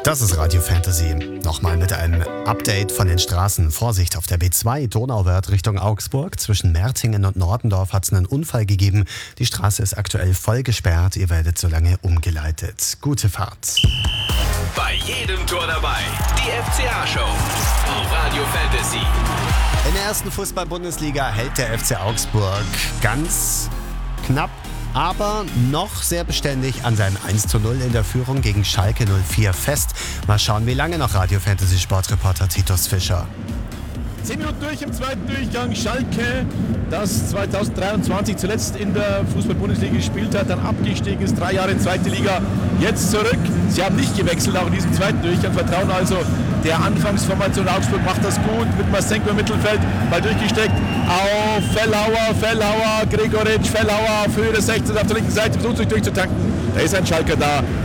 Das ist Radio Fantasy. Nochmal mit einem Update von den Straßen. Vorsicht auf der B2 Donauwörth Richtung Augsburg. Zwischen Mertingen und Nordendorf hat es einen Unfall gegeben. Die Straße ist aktuell voll gesperrt. Ihr werdet so lange umgeleitet. Gute Fahrt. Bei jedem Tor dabei. Die FCA-Show auf Radio Fantasy. In der ersten Fußball-Bundesliga hält der FC Augsburg ganz knapp, aber noch sehr beständig an seinem 1:0 in der Führung gegen Schalke 04 fest. Mal schauen, wie lange noch Radio Fantasy Sportreporter Titus Fischer. 10 Minuten durch im zweiten Durchgang. Schalke, das 2023 zuletzt in der Fußball-Bundesliga gespielt hat, dann abgestiegen ist, 3 Jahre in zweite Liga, jetzt zurück. Sie haben nicht gewechselt, auch in diesem zweiten Durchgang, vertrauen also der Anfangsformation. Augsburg macht das gut mit Masenko im Mittelfeld, mal durchgesteckt auf Fellhauer, Gregoritsch, Fellhauer auf Höhe des 16 auf der linken Seite, versucht sich durchzutanken. Da ist ein Schalker da.